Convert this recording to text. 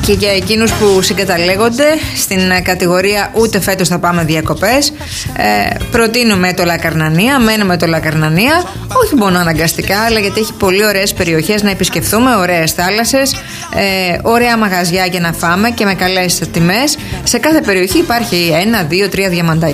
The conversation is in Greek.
Και για εκείνους που συγκαταλέγονται στην κατηγορία ούτε φέτος θα πάμε διακοπές, προτείνουμε το Λακαρνανία, μένουμε το Λακαρνανία, όχι μόνο αναγκαστικά, αλλά γιατί έχει πολύ ωραίες περιοχές να επισκεφθούμε, ωραίες θάλασσες, ωραία μαγαζιά για να φάμε και με καλές τιμές. Σε κάθε περιοχή υπάρχει 1, 2, 3 διαμαντάκια.